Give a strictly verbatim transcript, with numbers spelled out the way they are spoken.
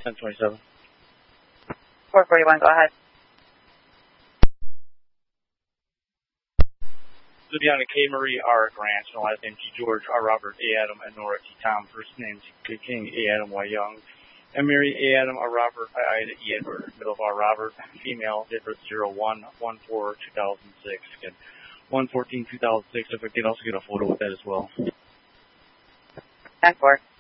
ten twenty-seven. four forty-one, go ahead. Viviana K. Marie R. Grant, and last name T. George R. Robert A. Adam and Nora T. Tom, first name T. King A. Adam Y. Young, and Mary A. Adam R. Robert I. Ida E. Edward, middle of R. Robert, female, date birth zero one one four two thousand six. Again, one fourteen two thousand six. If I could also get a photo with that as well. ten four.